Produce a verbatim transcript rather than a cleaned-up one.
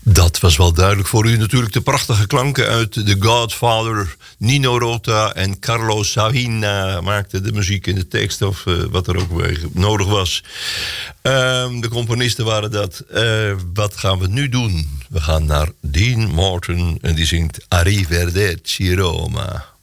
Dat was wel duidelijk voor u. Natuurlijk de prachtige klanken uit The Godfather. Nino Rota en Carlos Savina maakten de muziek en de tekst of uh, wat er ook weer nodig was. Um, de componisten waren dat. Uh, wat gaan we nu doen? We gaan naar Dean Martin en die zingt Arrivederci Roma.